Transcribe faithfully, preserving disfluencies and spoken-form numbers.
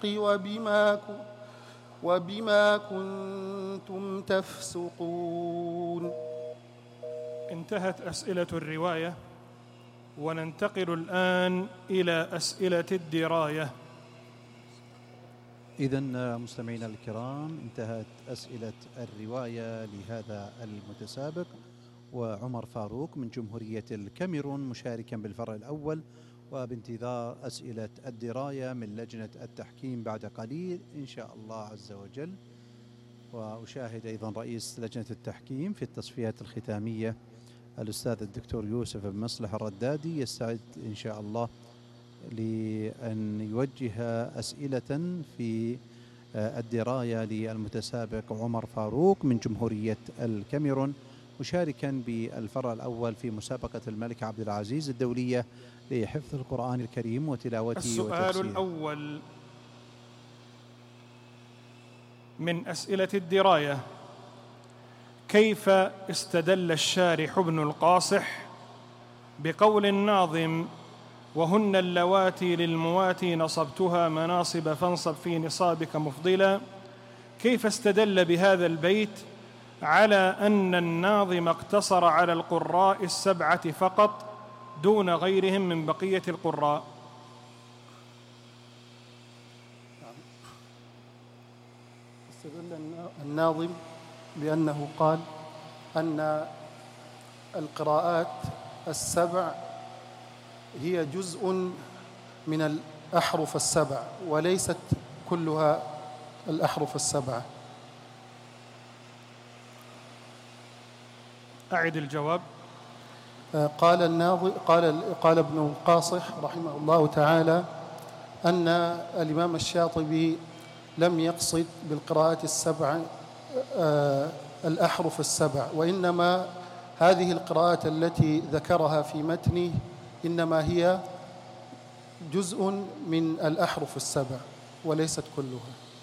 وبما, وبما كنتم تفسقون. انتهت أسئلة الرواية، وننتقل الآن إلى أسئلة الدراية. إذن مستمعينا الكرام، انتهت أسئلة الرواية لهذا المتسابق، وعمر فاروق من جمهورية الكاميرون مشاركا بالفرع الأول، وبانتظار أسئلة الدراية من لجنة التحكيم بعد قليل إن شاء الله عز وجل. وأشاهد أيضا رئيس لجنة التحكيم في التصفيات الختامية الأستاذ الدكتور يوسف بن مصلح الردادي يستعد إن شاء الله لأن يوجه أسئلة في الدراية للمتسابق عمر فاروق من جمهورية الكاميرون مشاركا بالفرع الأول في مسابقة الملك عبد العزيز الدولية لحفظ القرآن الكريم وتلاوته السؤال وتفسيره. الأول من أسئلة الدراية: كيف استدل الشارح ابن القاصح بقول الناظم وهن اللواتي للمواتي نصبتها مناصب فانصب في نصابك مفضلا؟ كيف استدل بهذا البيت على أن الناظم اقتصر على القراء السبعة فقط دون غيرهم من بقية القراء؟ استدل الناظم بأنه قال أن القراءات السبع هي جزء من الأحرف السبع وليست كلها الأحرف السبعة. أعد الجواب. قال الناظم قال قال ابن القاصح رحمه الله تعالى أن الإمام الشاطبي لم يقصد بالقراءات السبع الأحرف السبع، وإنما هذه القراءات التي ذكرها في متنه إنما هي جزء من الأحرف السبع وليست كلها.